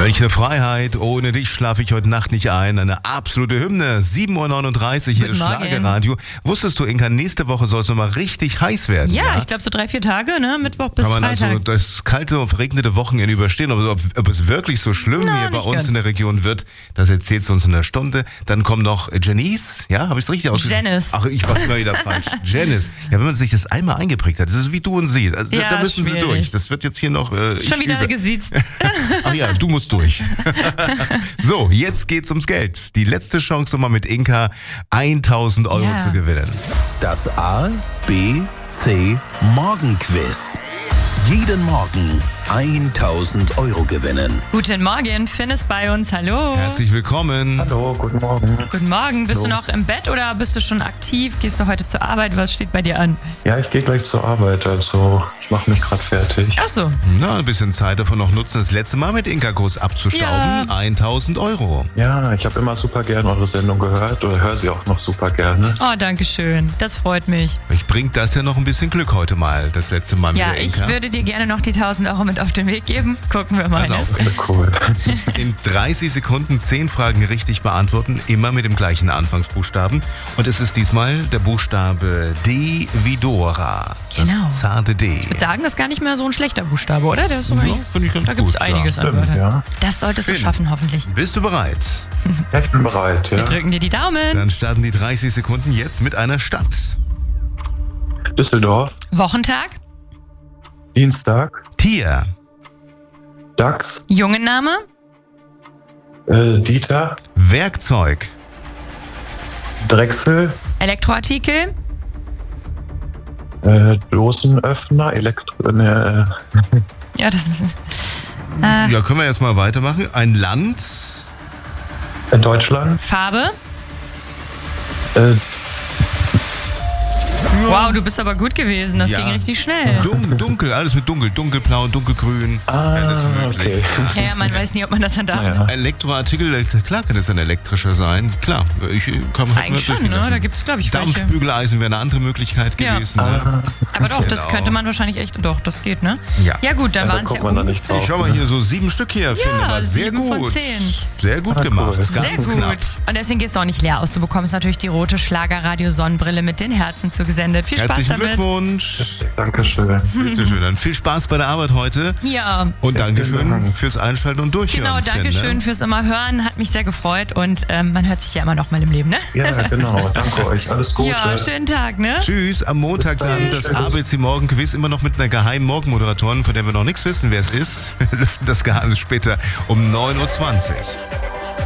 Welche Freiheit, ohne dich schlafe ich heute Nacht nicht ein. Eine absolute Hymne. 7.39 Uhr hier ist Schlagerradio. Wusstest du, Inka, nächste Woche soll es nochmal richtig heiß werden? Ja, ich glaube so 3-4 Tage, ne? Mittwoch bis Freitag. Kann man also das kalte und verregnete Wochenende überstehen. Ob es wirklich so schlimm hier bei uns in der Region wird, das erzählst du uns in einer Stunde. Dann kommt noch Janice, ja, habe ich es richtig ausgesprochen? Janice. Ach, ich war immer wieder falsch. Janice. Ja, wenn man sich das einmal eingeprägt hat, das ist wie du und sie. Also, ja, da müssen schwierig. sie durch. Das wird jetzt hier noch... Schon wieder gesiezt. Ach ja, du musst durch. So, jetzt geht's ums Geld. Die letzte Chance, um mal mit Inka 1.000 Euro zu gewinnen. Das A, B, C Morgenquiz. Jeden Morgen 1.000 Euro gewinnen. Guten Morgen, Finn ist bei uns. Hallo. Herzlich willkommen. Hallo, guten Morgen. Guten Morgen. Bist du noch im Bett oder bist du schon aktiv? Gehst du heute zur Arbeit? Was steht bei dir an? Ja, ich gehe gleich zur Arbeit, also ich mache mich gerade fertig. Ach so. Na, ein bisschen Zeit davon noch nutzen, das letzte Mal mit Inka kurz abzustauben. Ja. 1.000 Euro. Ja, ich habe immer super gerne eure Sendung gehört oder höre sie auch noch super gerne. Oh, danke schön. Das freut mich. Ich bringt das ja noch ein bisschen Glück heute mal, das letzte Mal mit der Inka. Ich würde dir gerne noch die 1.000 Euro mit auf den Weg geben. Gucken wir mal. Pass auf. Das ist cool. In 30 Sekunden 10 Fragen richtig beantworten, immer mit dem gleichen Anfangsbuchstaben. Und es ist diesmal der Buchstabe D wie Dora. Das zarte D. Ich würde sagen, das ist gar nicht mehr so ein schlechter Buchstabe, oder? Der ist sogar finde ich ganz da gibt es gut, einiges an Wörtern. Ja. Das solltest du schaffen, hoffentlich. Bist du bereit? Ja, ich bin bereit. Ja. Wir drücken dir die Daumen. Dann starten die 30 Sekunden jetzt mit einer Stadt. Düsseldorf, Wochentag. Dienstag, Tier. Jungenname. Dieter, Werkzeug. Drechsel, Elektroartikel. Dosenöffner, Ja, das ist... Ja, können wir erstmal weitermachen. Ein Land. Deutschland, Farbe. Wow, du bist aber gut gewesen. Das ging richtig schnell. Dunkel, alles mit dunkel. Dunkelblau, dunkelgrün. Alles möglich. Okay. Ja, man weiß nie, ob man das dann darf. Ja. Elektroartikel, klar kann es ein elektrischer sein. Klar, ich kann Eigentlich schon, ne? Da gibt es, glaube ich, welche. Dampfbügeleisen wäre eine andere Möglichkeit gewesen. Ne? Aber doch, das könnte man wahrscheinlich echt... Doch, das geht, ne? Ja, gut, dann waren es kommt man da nicht drauf. Ich schau mal hier so 7 Stück hier. Finde, war sehr 7 gut. von 10. Sehr gut gemacht. Cool. Sehr Ganz gut. knapp. Und deswegen gehst du auch nicht leer aus. Du bekommst natürlich die rote Schlagerradio-Sonnenbrille mit den Herzen zugesendet. Viel Spaß Herzlichen damit. Glückwunsch. Dankeschön. Bitte schön. Dann viel Spaß bei der Arbeit heute. Ja. Und Dankeschön fürs Einschalten und Durchhören. Genau, Dankeschön fürs immer hören. Hat mich sehr gefreut. Und man hört sich ja immer noch mal im Leben, ne? Ja, genau. Danke euch. Alles Gute. Ja, schönen Tag, ne? Tschüss. Am Montag dann das ABC Morgenquiz immer noch mit einer geheimen Morgenmoderatorin, von der wir noch nichts wissen, wer es ist. Wir lüften das Geheimnis später um 9.20 Uhr.